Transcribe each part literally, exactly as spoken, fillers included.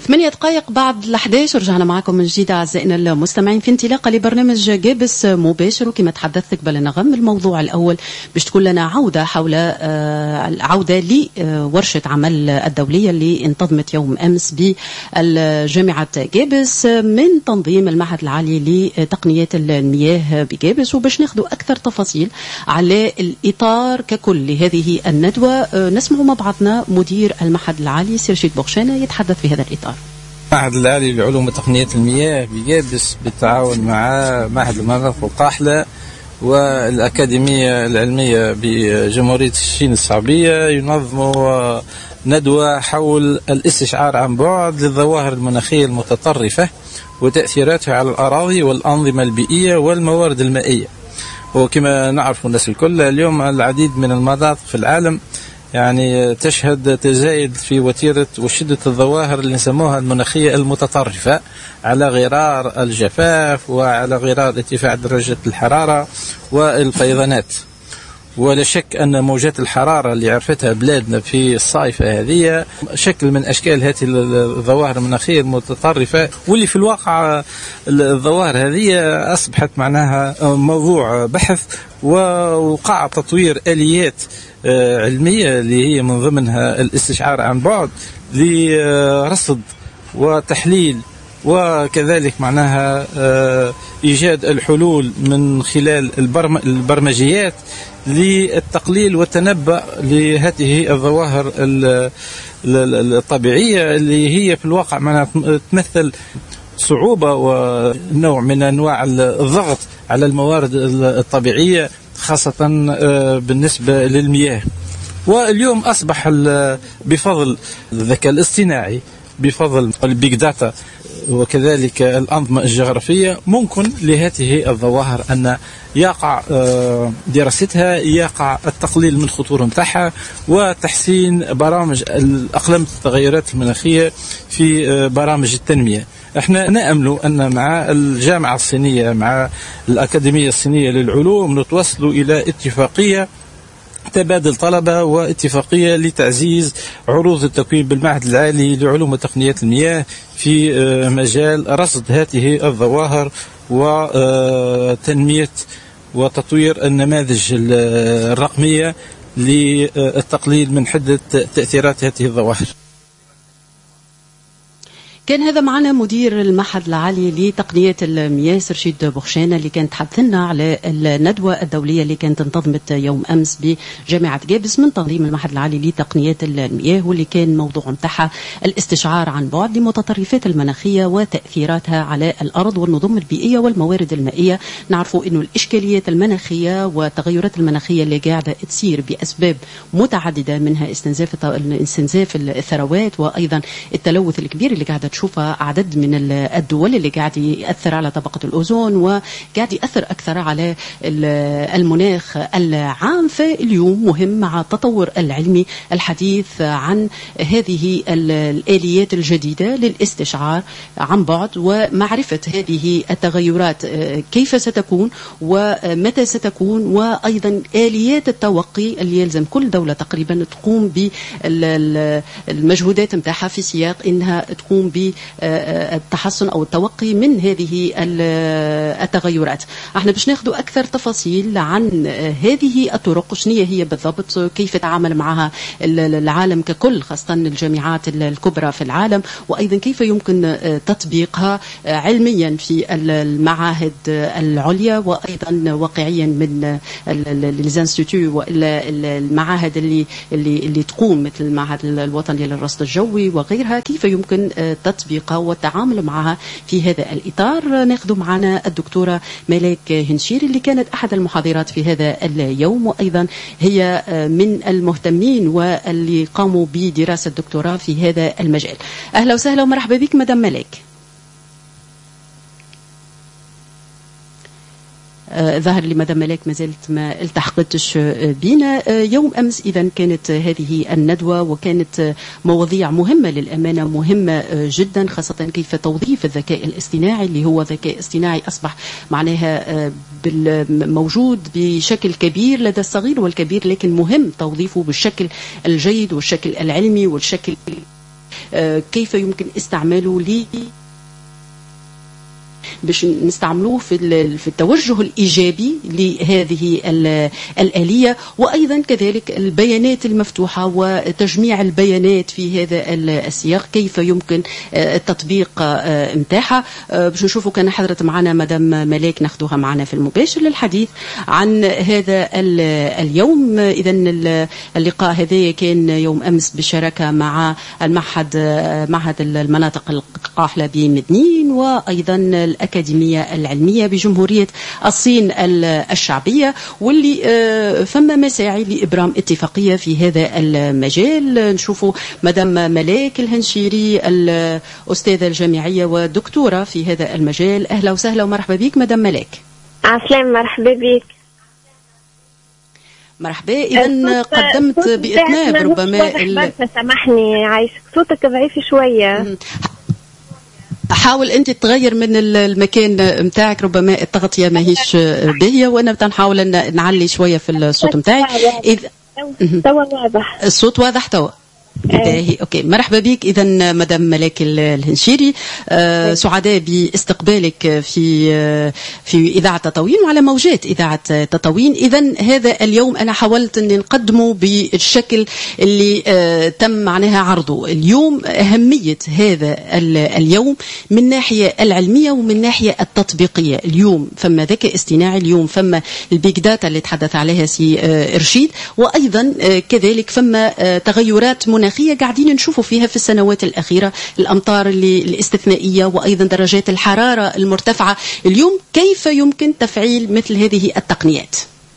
ثمانية دقائق بعد الأحداش ورجعنا معكم من جديد أعزائنا المستمعين في انطلاقة لبرنامج جابس مباشر. وكما تحدثت قبل نغم الموضوع الأول باش تكون لنا عودة حول العودة لورشة عمل الدولية اللي انتظمت يوم أمس بجامعة جابس من تنظيم المعهد العالي لتقنيات المياه بجابس. وباش ناخذ أكثر تفاصيل على الإطار ككل لهذه الندوة نسمع مع بعضنا مدير المعهد العالي سي رشيد بوغشانة يتحدث في هذا الإطار. المعهد العالي لعلوم وتقنيات المياه بجابس بالتعاون مع معهد المناطق والقاحلة والأكاديمية العلمية بجمهورية الشين الشعبية ينظموا ندوة حول الاستشعار عن بعد للظواهر المناخية المتطرفة وتأثيراتها على الأراضي والأنظمة البيئية والموارد المائية. وكما نعرف الناس الكل اليوم العديد من المناطق في العالم يعني تشهد تزايد في وتيرة وشدة الظواهر اللي نسموها المناخية المتطرفة على غرار الجفاف وعلى غرار ارتفاع درجة الحرارة والفيضانات. ولا شك أن موجات الحرارة اللي عرفتها بلادنا في الصيفة هذه شكل من أشكال هذه الظواهر المناخية المتطرفة، واللي في الواقع الظواهر هذه أصبحت معناها موضوع بحث ووقع تطوير آليات علمية اللي هي من ضمنها الاستشعار عن بعد لرصد وتحليل وكذلك معناها إيجاد الحلول من خلال البرمجيات للتقليل والتنبؤ لهذه الظواهر الطبيعية اللي هي في الواقع معناها تمثل صعوبة ونوع من أنواع الضغط على الموارد الطبيعية خاصة بالنسبة للمياه. واليوم أصبح بفضل الذكاء الاصطناعي بفضل البيج داتا وكذلك الأنظمة الجغرافية ممكن لهذه الظواهر أن يقع دراستها، يقع التقليل من خطورة متاعها وتحسين برامج الأقلام التغيرات المناخية في برامج التنمية. احنا نأمل أن مع الجامعة الصينية مع الأكاديمية الصينية للعلوم نتوصل إلى اتفاقية تبادل طلبة واتفاقية لتعزيز عروض التكوين بالمعهد العالي لعلوم وتقنيات المياه في مجال رصد هذه الظواهر وتنمية وتطوير النماذج الرقمية للتقليل من حدة تأثيرات هذه الظواهر. كان هذا معنا مدير المعهد العالي لتقنيات المياه رشيد بوغشانة اللي كانت تحدثنا على الندوة الدولية اللي كانت انتظمت يوم أمس بجامعة جابس من تنظيم المعهد العالي لتقنيات المياه، واللي كان موضوع متاعها الاستشعار عن بعد لمتطرفات المناخية وتأثيراتها على الأرض والنظم البيئية والموارد المائية. نعرفوا إنه الإشكاليات المناخية والتغيرات المناخية اللي قاعدة تصير بأسباب متعددة منها استنزاف استنزاف الثروات وأيضا التلوث الكبير اللي قاعدة تشوفها عدد من الدول اللي قاعد يأثر على طبقة الأوزون وقاعد يأثر أكثر على المناخ العام. فاليوم مهم مع التطور العلمي الحديث عن هذه الآليات الجديدة للاستشعار عن بعد ومعرفة هذه التغيرات كيف ستكون ومتى ستكون، وأيضا آليات التوقي اللي يلزم كل دولة تقريبا تقوم بالمجهودات متاعها في سياق إنها تقوم بالتحسن أو التوقي من هذه التغيرات. احنا باش ناخذ أكثر تفاصيل عن هذه الطرق شنو هي بالضبط، كيف يتعامل معها العالم ككل خاصة الجامعات الكبرى في العالم، وأيضا كيف يمكن تطبيقها علميا في المعاهد العليا وأيضا واقعيا من ليزانستيتو والمعاهد اللي اللي اللي تقوم مثل المعهد الوطني للرصد الجوي وغيرها، كيف يمكن تطبيقها والتعامل معها في هذا الإطار. ناخذ معنا الدكتورة ملاك هنشير اللي كانت أحد المحاضرات في هذا اليوم، وأيضا هي من المهتمين واللي قاموا بدراسة دكتوراه في هذا المجال. أهلا وسهلا ومرحبا بك مدام ملاك. ظهر لي مدام ملاك ما زالت ما التحقتش بينا. يوم أمس إذا كانت هذه الندوة وكانت مواضيع مهمة للأمانة، مهمة جدا، خاصة كيف توظيف الذكاء الاصطناعي اللي هو ذكاء اصطناعي أصبح معناها موجود بشكل كبير لدى الصغير والكبير، لكن مهم توظيفه بالشكل الجيد والشكل العلمي والشكل كيف يمكن استعماله لي باش نستعملوه في في التوجه الإيجابي لهذه الآلية، وأيضا كذلك البيانات المفتوحة وتجميع البيانات في هذا السياق كيف يمكن التطبيق متاعها. باش نشوفوا كان حضرت معنا مدام ملاك ناخذوها معنا في المباشر للحديث عن هذا اليوم. إذا اللقاء هذا كان يوم أمس بالشراكة مع المعهد معهد المناطق القاحلة بمدنين وأيضا الأكاديمية العلمية بجمهورية الصين الشعبية، واللي فما مساعي لإبرام اتفاقية في هذا المجال. نشوفوا مدام ملاك الهنشيري الأستاذة الجامعية ودكتورة في هذا المجال. أهلا وسهلا ومرحبا بك مدام ملاك. عسلام، مرحبا بك. مرحبا. إذا قدمت بإتناب ربما سامحني عايشك، صوتك ضعيف شوية. حاول انت تغير من المكان متاعك، ربما التغطيه ماهيش باهيه، وانا بنحاول ان نعلي شويه في الصوت متاعي. اذا توا واضح الصوت واضح توا. باهي اوكي، مرحبا بك. اذا مدام ملاك الهنشيري، آه سعداء باستقبالك في آه في اذاعه تطاوين وعلى موجات اذاعه تطاوين. اذا هذا اليوم انا حاولت ان نقدمه بالشكل اللي آه تم معناها عرضه اليوم. اهميه هذا اليوم من ناحيه العلميه ومن ناحيه التطبيقيه. اليوم فما ذكاء اصطناعي، اليوم فما البيج داتا اللي تحدث عليها سي آه ارشيد، وايضا آه كذلك فما آه تغيرات مناخيه قاعدين نشوفوا فيها في السنوات الأخيرة، الأمطار اللي الاستثنائية وأيضا درجات الحرارة المرتفعة. اليوم كيف يمكن تفعيل مثل هذه التقنيات؟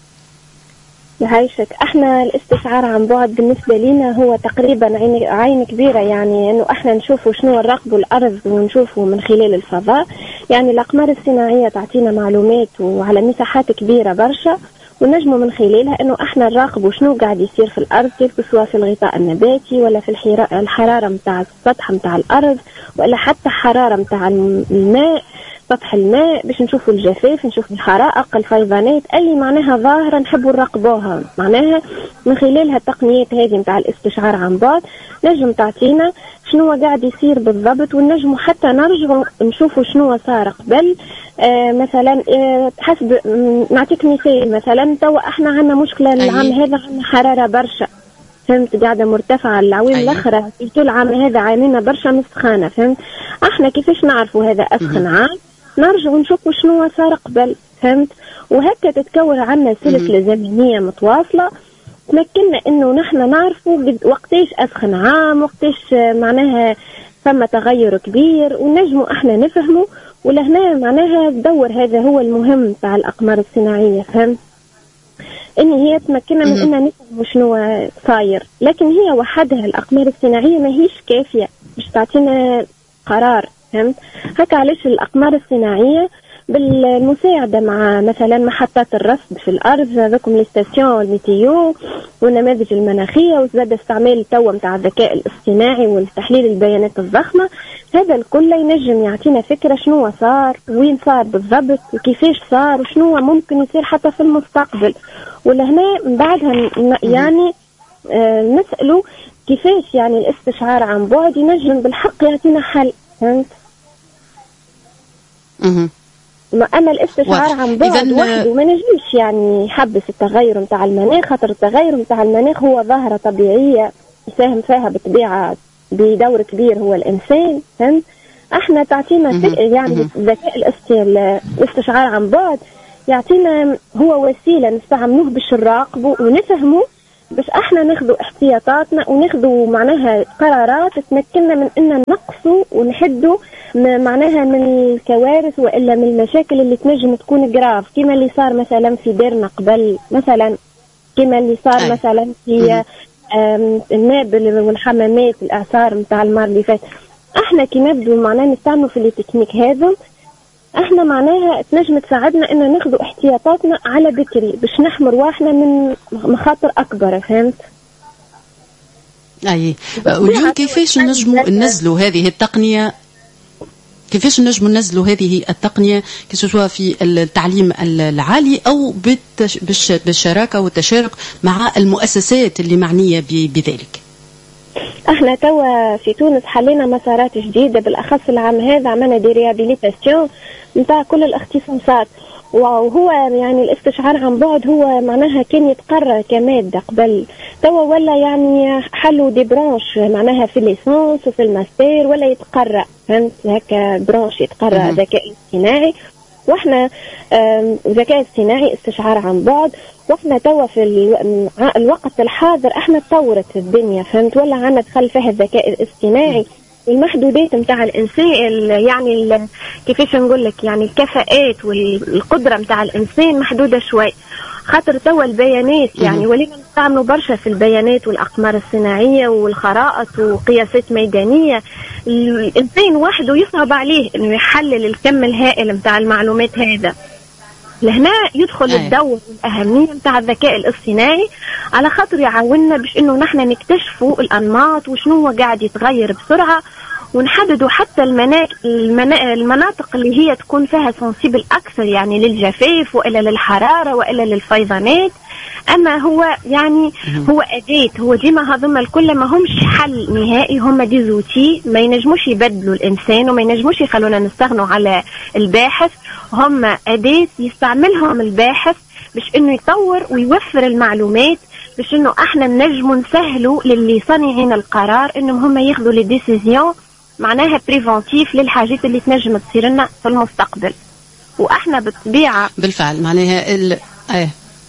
يعيشك، احنا الاستشعار عن بعد بالنسبة لنا هو تقريبا عين, عين كبيرة، يعني انه احنا نشوفوا شنو نراقبوا الارض ونشوفوا من خلال الفضاء. يعني الاقمار الصناعية تعطينا معلومات وعلى مساحات كبيرة برشا، ونجموا من خلالها انه احنا نراقبوا شنو قاعد يصير في الارض، سواء في الغطاء النباتي ولا في الحراره نتاع السطح نتاع الارض، ولا حتى حراره نتاع الماء، سطح الماء، باش نشوفوا الجفاف، نشوفوا الحرائق، الفيضانات، اي معناها ظاهره نحبوا نراقبوها. معناها من خلالها التقنيات هذه نتاع الاستشعار عن بعد نجم تعطينا شنو قاعد يصير بالضبط، ونجموا حتى نرجعوا نشوفوا شنو صار قبل. آه مثلا آه حسب نعطيك مثال، مثلا توا احنا عندنا مشكله العام هذا، عندنا حراره برشا، فهمت، قاعده مرتفعه. العوام الاخرى طول العام هذا عاملنا برشا مسخانه، فهمت. احنا كيفاش نعرفوا هذا اسخن عام؟ نرجعوا نشوفوا شنو صار قبل، فهمت. وهكا تتكون عندنا سلسله زمنيه متواصله تمكننا انه نحن نعرفوا وقتاش اسخن عام، وقتاش معناها ثم تغير كبير، ونجموا احنا نفهموا. ولهنا معناها الدور هذا هو المهم تاع الاقمار الصناعيه، فهمت، ان هي تمكننا من ان نفهم شنو صاير. لكن هي وحدها الاقمار الصناعيه ماهيش كافيه باش تعطينا قرار، فهمت. هكا علاش الاقمار الصناعيه بالمساعده مع مثلا محطات الرصد في الارض، هذوكم الستاسيون الميتيو والنماذج المناخيه، وزاد استعمال توا نتاع الذكاء الاصطناعي والتحليل البيانات الضخمه، هذا الكل ينجم يعطينا فكره شنو صار، وين صار بالضبط، وكيفاش صار، وشنو ممكن يصير حتى في المستقبل. ولهنا من بعدها يعني آه نسالوا كيفاش يعني الاستشعار عن بعد ينجم بالحق يعطينا حل، فهمت. ما أما الاستشعار عن بعد وحده ما نجمش يعني يحبس التغير نتاع المناخ، خاطر التغير نتاع المناخ هو ظاهرة طبيعية يساهم فيها بالطبيعة بدور كبير هو الإنسان، فهمت. احنا تعطينا يعني الذكاء الاستشعار عن بعد يعطينا هو وسيلة نستعملوه باش نراقبه ونفهمه، باش احنا ناخذوا احتياطاتنا وناخذوا معناها قرارات تمكننا من ان نقصوا ونحدوا معناها من الكوارث والا من المشاكل اللي تنجم تكون جراف، كما اللي صار مثلا في ديرنا قبل، مثلا كما اللي صار أي. مثلا في النابل والحمامات، الاعصار نتاع المار اللي فات. احنا كي نبدو معناها نستعملوا في التكنيك هذا، احنا معناها تنجم تساعدنا ان ناخذوا احتياطاتنا على بكري باش نحمي رواحنا من مخاطر اكبر، فهمت. اي واليوم كيفاش نجموا ننزلوا هذه التقنيه، كيفاش نجموا ننزلوا هذه التقنيه سواء في التعليم العالي او بالشراكه والتشارك مع المؤسسات اللي معنيه بذلك؟ احنا توا في تونس حلينا مسارات جديدة، بالاخص العام هذا عملنا دي ريابيليتاسيون نتاع كل الاختصاصات. وهو يعني الاستشعار عن بعد هو معناها كان يتقرر كمادة قبل، توا ولا يعني حلوا دي برانش معناها في الليسانس وفي الماستر ولا يتقرر، فهمت هكا برانش يتقرر الذكاء الاصطناعي. واحنا الذكاء الاصطناعي استشعار عن بعد، واحنا توا في الوقت الحاضر احنا تطورت الدنيا، فهمت، ولا عنا دخل فيها الذكاء الاصطناعي المحدودات نتاع الانسان، يعني كيفاش نقول لك يعني الكفاءات والقدره نتاع الانسان محدوده شوي، خاطر توا البيانات يعني ولينا نستعملوا برشا في البيانات والاقمار الصناعيه والخرائط وقياسات ميدانيه. الانسان وحده يصعب عليه انه يحلل الكم الهائل نتاع المعلومات هذا. لهنا يدخل الدور والأهمية نتاع الذكاء الاصطناعي على خاطر يعاوننا باش انه نحن نكتشفوا الانماط وشنو هو قاعد يتغير بسرعه، ونحددوا حتى المناطق اللي هي تكون فيها سنسيبل اكثر، يعني للجفاف والا للحراره والا للفيضانات. اما هو يعني هو اداه، هو ديما هذوما الكل ما همش حل نهائي، هم دي زوتي ما ينجموش يبدلوا الانسان وما ينجموش يخلونا نستغنوا على الباحث، هم اداه يستعملهم الباحث باش انه يطور ويوفر المعلومات، باش انه احنا نجموا نسهلوا للي صانعين القرار انهم هم ياخذوا لي ديسيزيون معناها بريفونتيف للحاجات اللي تنجم تصير لنا في المستقبل. واحنا بالطبيعه بالفعل معناها ال... ايه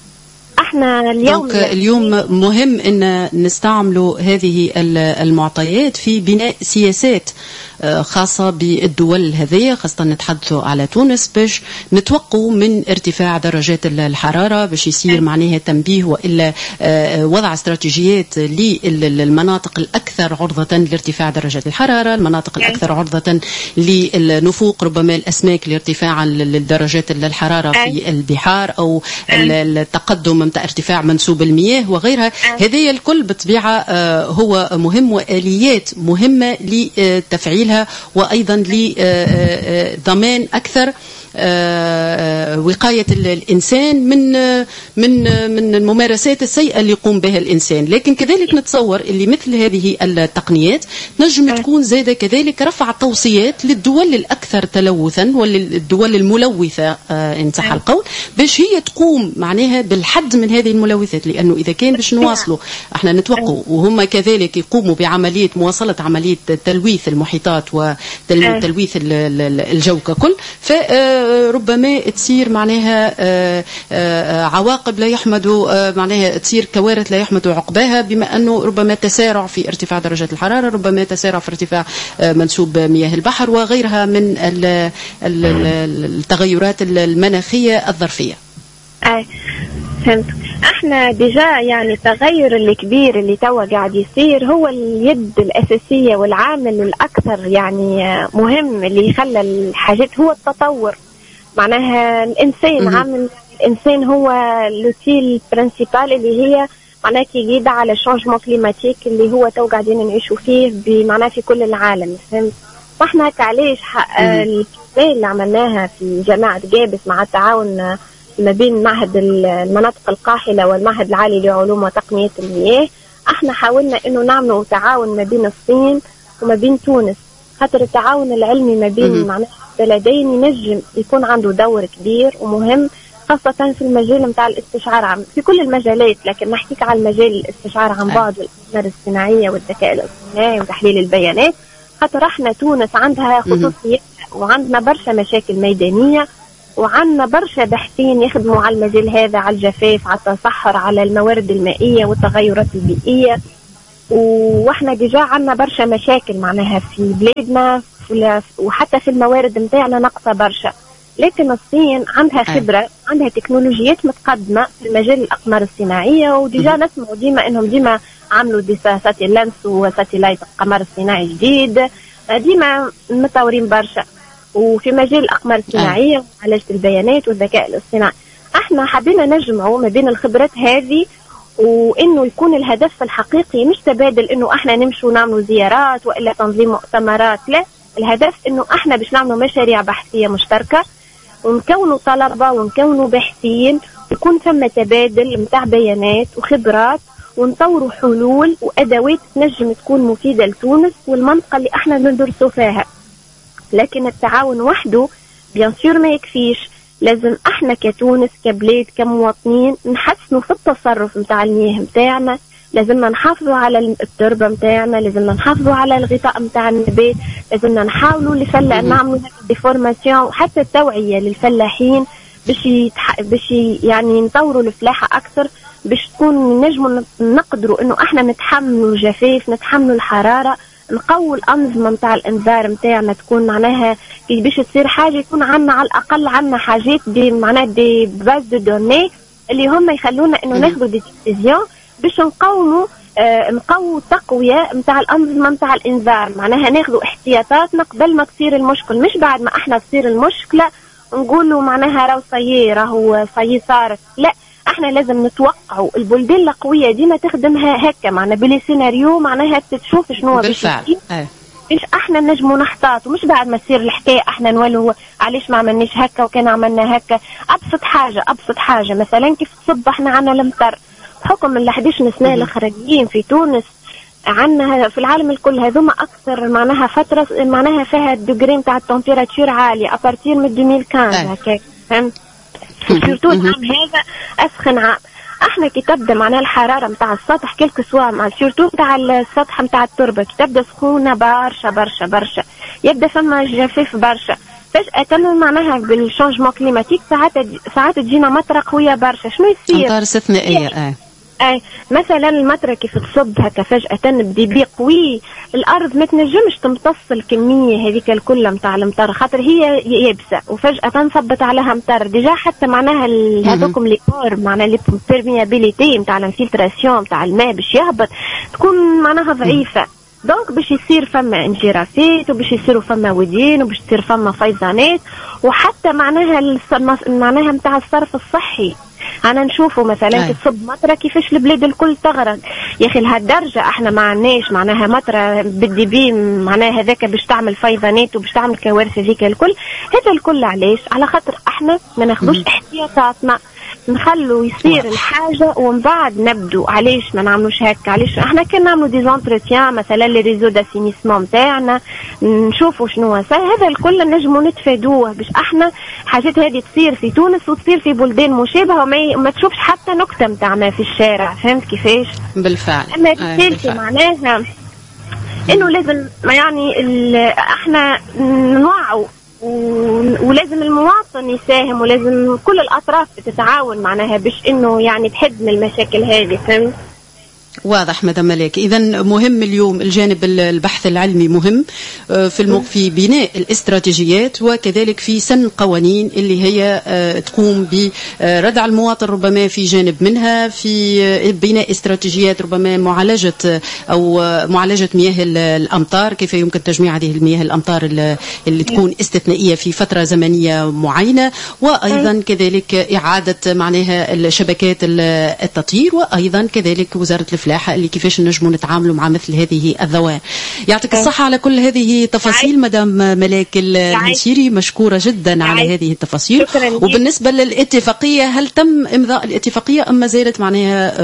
احنا اليوم اليوم مهم ان نستعملوا هذه المعطيات في بناء سياسات خاصة بالدول هذه، خاصة نتحدثوا على تونس، باش نتوقوا من ارتفاع درجات الحرارة، باش يصير معناها تنبيه وإلا وضع استراتيجيات للمناطق الأكثر عرضة لارتفاع درجات الحرارة، المناطق الأكثر عرضة للنفوق ربما الأسماك لارتفاع درجات الحرارة في البحار أو التقدم متى ارتفاع منسوب المياه وغيرها. هذه الكل بالطبيعة هو مهم وآليات مهمة لتفعيلها وأيضا لضمان أكثر وقاية الإنسان من من من الممارسات السيئة اللي يقوم بها الإنسان. لكن كذلك نتصور اللي مثل هذه التقنيات نجم تكون زادة كذلك رفع توصيات للدول الأكثر تلوثا والدول الملوثة إن صح القول، باش هي تقوم معناها بالحد من هذه الملوثات، لأنه إذا كان باش نواصلوا احنا نتوقعوا وهم كذلك يقوموا بعملية مواصلة عملية تلويث المحيطات وتلويث الجو ككل، ف ربما تصير معناها عواقب لا يحمد معناها تصير كوارث لا يحمد عقباها، بما أنه ربما تسارع في ارتفاع درجات الحرارة، ربما تسارع في ارتفاع منسوب مياه البحر وغيرها من التغيرات المناخية الظرفية. أي فهمت. احنا ديجا يعني التغير الكبير اللي توا قاعد يصير هو اليد الأساسية والعامل الأكثر يعني مهم اللي يخلى الحاجات هو التطور. معناها الإنسان م- عامل الإنسان هو لوتيل برينسيبال اللي هي معناها كي على شانجمون كليماتيك اللي هو تو قاعدين نعيشوا فيه بمعناه في كل العالم، فهمت. فاحنا كعليش الكتاب اللي عملناها في جامعة جابس مع التعاون ما بين معهد المناطق القاحلة والمعهد العالي لعلوم وتقنية المياه، احنا حاولنا انه نعملوا تعاون ما بين الصين وما بين تونس، خاطر التعاون العلمي ما بين معناها بلدين ينجم يكون عنده دور كبير ومهم، خاصة في المجال متاع الاستشعار عن في كل المجالات، لكن نحكيك على المجال الاستشعار عن بعد والأقمار الصناعية والذكاء الاصطناعي وتحليل البيانات، خاطر احنا تونس عندها خصوصيات وعندنا برشا مشاكل ميدانية وعندنا برشا باحثين يخدموا على المجال هذا، على الجفاف، على التصحر، على الموارد المائية والتغيرات البيئية، واحنا ديجا عندنا برشا مشاكل معناها في بلادنا وحتى في الموارد متاعنا ناقصة برشا. لكن الصين عندها خبرة، عندها تكنولوجيات متقدمة في مجال الأقمار الصناعية، وديجا نسمعوا ديما انهم ديما عملوا دي ساتيلانس وساتيلايت قمر صناعي جديد، ديما متطورين برشا. وفي مجال الأقمار الصناعية وعلاجة البيانات والذكاء الاصطناعي احنا حبينا نجمعوا ما بين الخبرات هذه، وانه يكون الهدف الحقيقي مش تبادل انه احنا نمشوا نعملوا زيارات والا تنظيم مؤتمرات، لا، الهدف انه احنا باش نعملوا مشاريع بحثية مشتركة ونكونوا طلبة ونكونوا باحثين، ويكون ثم تبادل متاع بيانات وخبرات، ونطوروا حلول وادوات تنجم تكون مفيده لتونس والمنطقه اللي احنا ندرسوا فيها. لكن التعاون وحده بيان سور ما يكفيش، لازم احنا كتونس كبلاد كمواطنين نحسنوا في التصرف نتاع المياه نتاعنا، لازمنا نحافظوا على التربه نتاعنا، لازمنا نحافظوا على الغطاء نتاع النبات، لازمنا نحاولوا لفلا نعملوا دي فورماسيون وحتى التوعيه للفلاحين باش يتح... باش يعني نطوروا الفلاحه اكثر، باش تكون نجموا نقدروا انه احنا نتحملوا الجفاف، نتحملوا الحراره، نقوي الانظمه نتاع الانذار نتاعنا تكون معناها كي باش تصير حاجه يكون عندنا على الاقل عندنا حاجات دي معناها دي باز دو دوني اللي هم يخلونا انه ناخذوا دي ديسيزيون باش نقوموا آه نقووا تقويه نتاع الانظمه نتاع الانذار، معناها ناخذوا احتياطاتنا قبل ما تصير المشكل، مش بعد ما احنا تصير المشكله نقولوا معناها راهو صيي راهو صيي صارت، لا احنا لازم نتوقعوا. البلدان القويه ديما تخدمها هكا معناها بلي سيناريو معناها تشوف شنو باش يصير باش احنا نجموا نحتاطوا، مش بعد ما تصير الحكايه احنا نولوا علاش ما عملناش هكا وكان عملنا هكا. ابسط حاجه ابسط حاجه مثلا كيف تصب احنا عندنا المطر بحكم ال إحدى عشر سنه الاخرين في تونس عندنا في العالم الكل هذوما اكثر معناها فتره معناها فيها الدوغري نتاع التمبيراتور عاليه ابارتير من ألفين وخمسطاش هكاك فهمت. سورتو العام هذا اسخن عام. احنا كي تبدا معناها الحراره نتاع السطح كلك سوا مع سورتو نتاع السطح نتاع التربه كي تبدا سخونه برشا برشا برشا يبدا فما جفاف برشا فجاه معناها بالشونجمون كليماتيك ساعات ساعات تجينا مطره قويه برشا. شنو يصير؟ امطار استثنائيه اه اي مثلا المطره كيف تصب هكا فجاه بديبي قوي الارض ما تنجمش تمتص الكميه هذيك الكل نتاع المطر خاطر هي يابسه وفجاه صبت عليها مطر ديجا حتى معناها هذوكم لي كور معناها لي بيرميابيليتي نتاع الانفلتراسيون نتاع الماء باش يهبط تكون معناها ضعيفه. دونك باش يصير فما انجرافات وباش يصيروا فما وديان وباش تصير فما فيضانات وحتى معناها معناها نتاع الصرف الصحي. أنا نشوفه مثلا كي تصب مطرة كيفاش البلاد الكل تغرق يا أخي لهالدرجة احنا ما عندناش معناها مطرة بدي بي معناها هذاك باش تعمل فيضانات وباش تعمل كوارث هذيك الكل. هذا الكل علاش؟ على خاطر احنا ما ناخذوش احتياطاتنا نخلوا يصير الحاجه ومن بعد نبدو. علاش ما نعملوش هكا؟ علاش احنا كنا نعملوا دي زونتروتيان مثلا لي ريزو داسينيسمون تاعنا نشوفوا شنو صار هذا الكل نجموا نتفادوه باش احنا حاجات هذه تصير في تونس وتصير في بلدان مشابهه وما ما تشوفش حتى نكته نتاع ما في الشارع. فهمت كيفاش؟ بالفعل. اما رسالتي معناها انه لازم يعني احنا نوعوا ولازم المواطن يساهم ولازم كل الأطراف تتعاون معناها باش إنه يعني تحد من المشاكل هذه. فهمت؟ واضح مدام ملاك. إذا مهم اليوم الجانب البحث العلمي مهم في المق في بناء الاستراتيجيات وكذلك في سن قوانين اللي هي تقوم بردع المواطن ربما في جانب منها في بناء استراتيجيات ربما معالجة أو معالجة مياه الأمطار كيف يمكن تجميع هذه المياه الأمطار اللي تكون استثنائية في فترة زمنية معينة وأيضا كذلك إعادة معناها الشبكات التطهير وأيضا كذلك وزارة الفلاحة اللي كيفاش نجموا نتعاملوا مع مثل هذه الظواهر. يعطيك الصحة على كل هذه التفاصيل مدام ملاك المنشيري مشكورة جدا على هذه التفاصيل. وبالنسبة للاتفاقية هل تم إمضاء الاتفاقية أم ما زالت معناها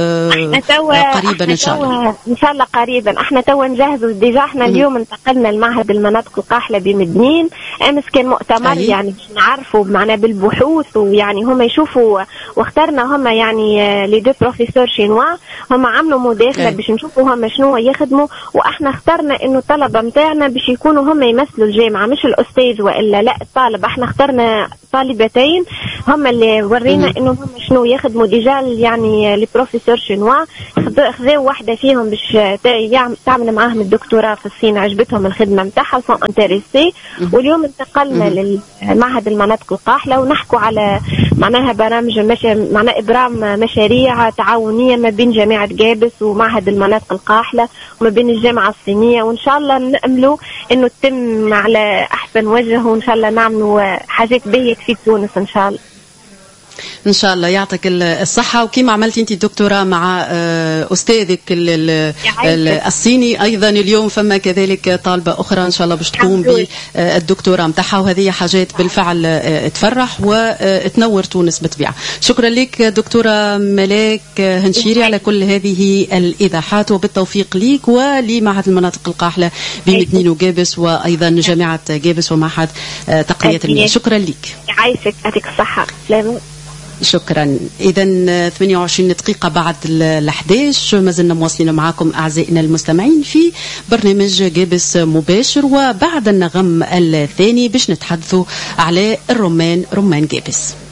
آه قريبا إن شاء الله؟ إن شاء الله قريبا. احنا توا نجهزوا ديجا احنا اليوم انتقلنا لمعهد المناطق القاحلة بمدنين. أمس كان مؤتمر أي. يعني باش نعرفوا معنا بالبحوث ويعني هم يشوفوا واخترنا هم يعني لي دو بروفيسور شينوا هم عملوا مداخله باش نشوفوا هم شنو يخدموا واحنا اخترنا انه الطلبه نتاعنا باش يكونوا هم يمثلوا الجامعه مش الاستاذ والا لا الطالب. احنا اخترنا طالبتين هم اللي ورينا انه هم شنو يخدموا ديجا يعني لي بروفيسور شينوا خذوا واحده فيهم باش تعمل معاهم الدكتوراه في الصين عجبتهم الخدمه نتاعها وصون انتريسي. واليوم انتقلنا للمعهد المناطق القاحله ونحكوا على معناها برامج معناها ابرام مشاريع تعاونيه ما بين جامعه جابس ومعهد المناطق القاحله وما بين الجامعه الصينيه وان شاء الله نأملوا انه تتم على احسن وجه وان شاء الله نعملوا حاجات باهيه في تونس ان شاء الله. ان شاء الله يعطيك الصحه. وكما عملتي انت الدكتوراه مع استاذك الصيني، ايضا اليوم فما كذلك طالبه اخرى ان شاء الله باش تقوم بالدكتوراه نتاعها، وهذه حاجات بالفعل تفرح وتنور تونس بالطبيعه. شكرا لك دكتوره ملاك هنشيري على كل هذه الايضاحات، وبالتوفيق ليك ولمعهد المناطق القاحله بمدنين وجابس، وايضا جامعه جابس ومعهد تقنيه المياه. شكرا لك. يعيشك، يعطيك الصحه. شكرا. إذا ثمانية وعشرين دقيقة بعد الحداش ما زلنا مواصلين معكم أعزائنا المستمعين في برنامج جابس مباشر، وبعد النغم الثاني باش نتحدثوا على الرمان رمان جابس.